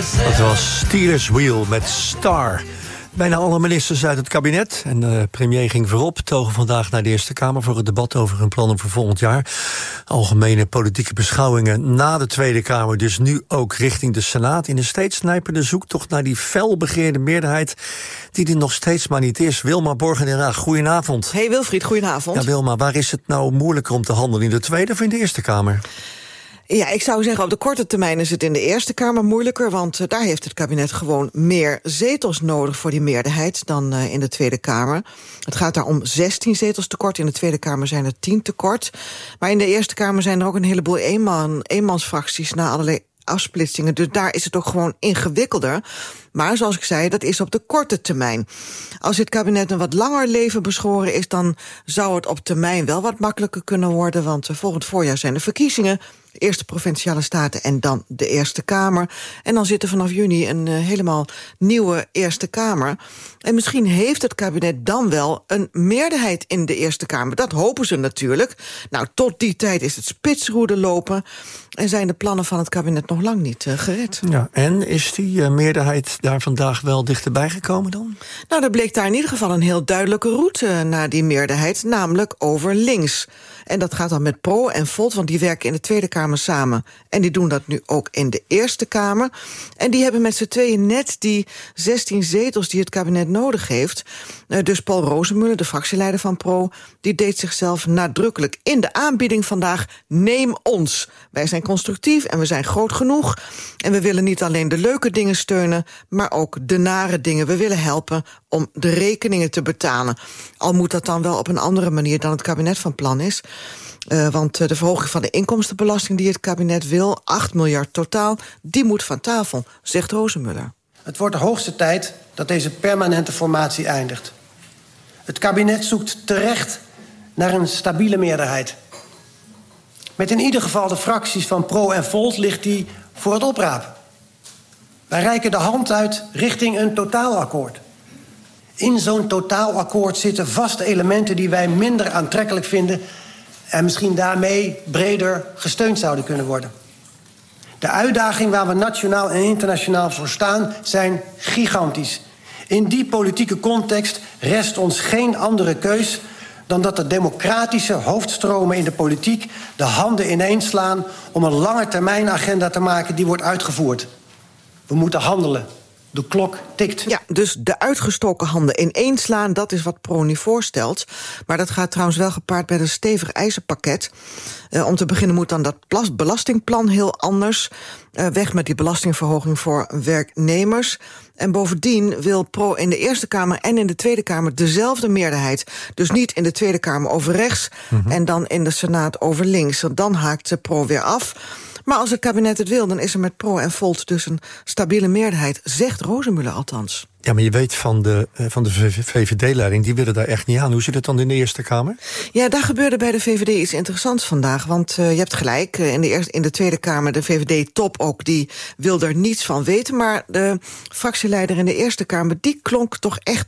Dat was Steelers Wheel met Star. Bijna alle ministers uit het kabinet en de premier ging voorop, togen vandaag naar de Eerste Kamer voor het debat over hun plannen voor volgend jaar. Algemene politieke beschouwingen na de Tweede Kamer, dus nu ook richting de Senaat. In de steeds snijpende zoektocht naar die felbegeerde meerderheid die er nog steeds maar niet is. Wilma Borg in Den Haag, goedenavond. Hey Wilfried, goedenavond. Ja, Wilma, waar is het nou moeilijker om te handelen, in de Tweede of in de Eerste Kamer? Ja, ik zou zeggen, op de korte termijn is het in de Eerste Kamer moeilijker, want daar heeft het kabinet gewoon meer zetels nodig voor die meerderheid dan in de Tweede Kamer. Het gaat daar om 16 zetels tekort, in de Tweede Kamer zijn er 10 tekort. Maar in de Eerste Kamer zijn er ook een heleboel eenmansfracties na allerlei afsplitsingen, dus daar is het ook gewoon ingewikkelder. Maar zoals ik zei, dat is op de korte termijn. Als dit kabinet een wat langer leven beschoren is, dan zou het op termijn wel wat makkelijker kunnen worden, want volgend voorjaar zijn de verkiezingen, de eerste provinciale staten en dan de Eerste Kamer. En dan zit er vanaf juni een helemaal nieuwe Eerste Kamer. En misschien heeft het kabinet dan wel een meerderheid in de Eerste Kamer. Dat hopen ze natuurlijk. Nou, tot die tijd is het spitsroede lopen en zijn de plannen van het kabinet nog lang niet gered. Ja, en is die meerderheid daar vandaag wel dichterbij gekomen dan? Nou, er bleek daar in ieder geval een heel duidelijke route naar die meerderheid, namelijk over links. En dat gaat dan met Pro en Volt, want die werken in de Tweede Kamer samen. En die doen dat nu ook in de Eerste Kamer. En die hebben met z'n tweeën net die 16 zetels die het kabinet nodig heeft. Dus Paul Rozemuller, de fractieleider van Pro, die deed zichzelf nadrukkelijk in de aanbieding vandaag: neem ons. Wij zijn constructief en we zijn groot genoeg. En we willen niet alleen de leuke dingen steunen, maar ook de nare dingen. We willen helpen om de rekeningen te betalen. Al moet dat dan wel op een andere manier dan het kabinet van plan is. Want de verhoging van de inkomstenbelasting die het kabinet wil, 8 miljard totaal, die moet van tafel, zegt Rozemuller. Het wordt de hoogste tijd dat deze permanente formatie eindigt. Het kabinet zoekt terecht naar een stabiele meerderheid. Met in ieder geval de fracties van Pro en Volt ligt die voor het oprapen. Wij reiken de hand uit richting een totaalakkoord. In zo'n totaalakkoord zitten vaste elementen die wij minder aantrekkelijk vinden en misschien daarmee breder gesteund zouden kunnen worden. De uitdaging waar we nationaal en internationaal voor staan zijn gigantisch. In die politieke context rest ons geen andere keus dan dat de democratische hoofdstromen in de politiek de handen ineenslaan om een langetermijnagenda te maken die wordt uitgevoerd. We moeten handelen. De klok tikt. Ja, dus de uitgestoken handen ineenslaan, dat is wat Pro nu voorstelt. Maar dat gaat trouwens wel gepaard met een stevig eisenpakket. Om te beginnen moet dan dat belastingplan heel anders. Weg met die belastingverhoging voor werknemers. En bovendien wil Pro in de Eerste Kamer en in de Tweede Kamer dezelfde meerderheid. Dus niet in de Tweede Kamer over rechts en dan in de Senaat over links. Dan haakt Pro weer af. Maar als het kabinet het wil, dan is er met Pro en Volt dus een stabiele meerderheid, zegt Rozemuller althans. Ja, maar je weet van de VVD-leiding, die willen daar echt niet aan. Hoe zit het dan in de Eerste Kamer? Ja, daar gebeurde bij de VVD iets interessants vandaag. Want je hebt gelijk, in de Tweede Kamer, de VVD-top ook, die wil er niets van weten. Maar de fractieleider in de Eerste Kamer, die klonk toch echt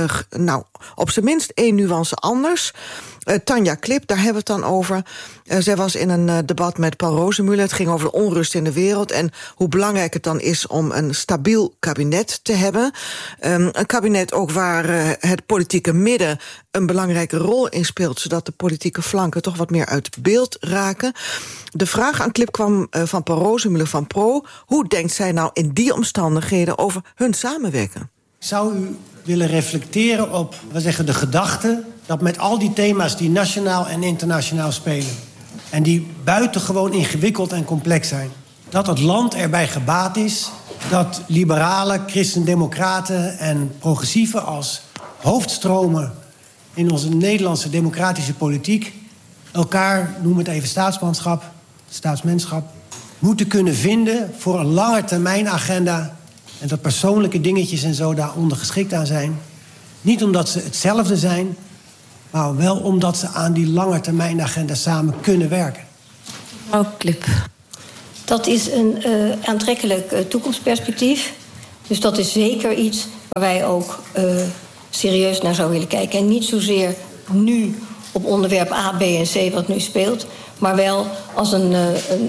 op zijn minst 1 nuance anders. Tanja Klip, daar hebben we het dan over. Zij was in een debat met Paul Rozemuller. Het ging over de onrust in de wereld en hoe belangrijk het dan is om een stabiel kabinet te hebben. Een kabinet ook waar het politieke midden een belangrijke rol in speelt, zodat de politieke flanken toch wat meer uit beeld raken. De vraag aan Klip kwam van Paul Rozemuller van Pro. Hoe denkt zij nou in die omstandigheden over hun samenwerken? Zou u willen reflecteren op, de gedachte dat met al die thema's die nationaal en internationaal spelen en die buitengewoon ingewikkeld en complex zijn, dat het land erbij gebaat is dat liberalen, christendemocraten en progressieven als hoofdstromen in onze Nederlandse democratische politiek elkaar, noem het even staatsmanschap, moeten kunnen vinden voor een langetermijnagenda en dat persoonlijke dingetjes en zo daar ondergeschikt aan zijn. Niet omdat ze hetzelfde zijn, maar wel omdat ze aan die langetermijnagenda samen kunnen werken. Mevrouw Klip. Dat is een aantrekkelijk toekomstperspectief. Dus dat is zeker iets waar wij ook serieus naar zouden willen kijken. En niet zozeer nu op onderwerp A, B en C wat nu speelt, maar wel als een